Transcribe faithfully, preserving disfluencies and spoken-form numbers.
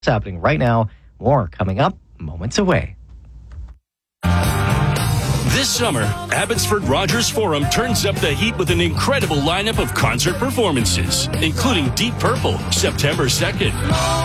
happening right now. More coming up moments away. This summer, Abbotsford Rogers Forum turns up the heat with an incredible lineup of concert performances, including Deep Purple, September second.